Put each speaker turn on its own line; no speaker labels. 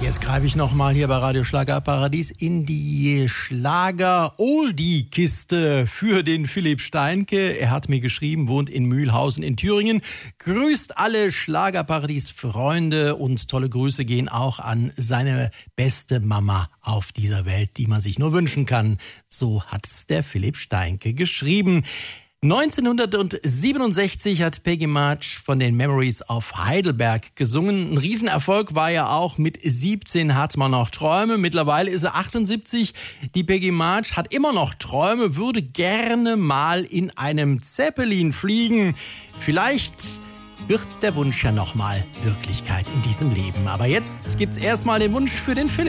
Jetzt greife ich nochmal hier bei Radio Schlagerparadies in die Schlager-Oldie-Kiste für den Philipp Steinke. Er hat mir geschrieben, wohnt in Mühlhausen in Thüringen. Grüßt alle Schlagerparadies-Freunde und tolle Grüße gehen auch an seine beste Mama auf dieser Welt, die man sich nur wünschen kann. So hat's der Philipp Steinke geschrieben. 1967 hat Peggy March von den Memories of Heidelberg gesungen. Ein Riesenerfolg war ja auch, mit 17 hat man noch Träume. Mittlerweile ist er 78. Die Peggy March hat immer noch Träume, würde gerne mal in einem Zeppelin fliegen. Vielleicht wird der Wunsch ja noch mal Wirklichkeit in diesem Leben. Aber jetzt gibt's erstmal den Wunsch für den Philipp.